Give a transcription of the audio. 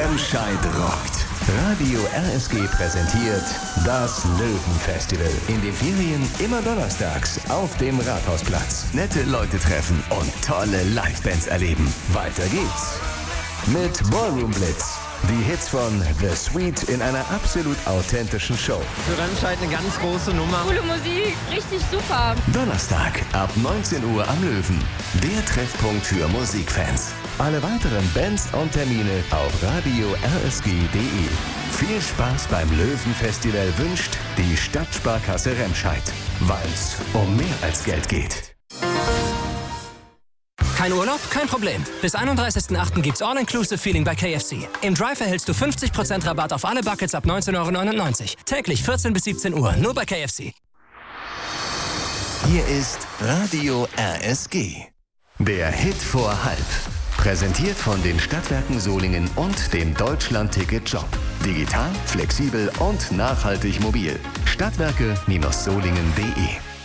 Remscheid rockt. Radio RSG präsentiert das Löwenfestival. In den Ferien immer donnerstags auf dem Rathausplatz. Nette Leute treffen und tolle Livebands erleben. Weiter geht's mit Ballroom Blitz. Die Hits von The Sweet in einer absolut authentischen Show. Für Remscheid eine ganz große Nummer. Coole Musik, richtig super. Donnerstag ab 19 Uhr am Löwen. Der Treffpunkt für Musikfans. Alle weiteren Bands und Termine auf radio rsg.de. Viel Spaß beim Löwenfestival wünscht die Stadtsparkasse Remscheid. Weil's um mehr als Geld geht. Kein Urlaub? Kein Problem. Bis 31.08. gibt's All-Inclusive-Feeling bei KFC. Im Drive erhältst du 50% Rabatt auf alle Buckets ab 19,99 €. Täglich 14 bis 17 Uhr, nur bei KFC. Hier ist Radio RSG. Der Hit vor halb. Präsentiert von den Stadtwerken Solingen und dem Deutschland-Ticket-Job. Digital, flexibel und nachhaltig mobil. Stadtwerke-solingen.de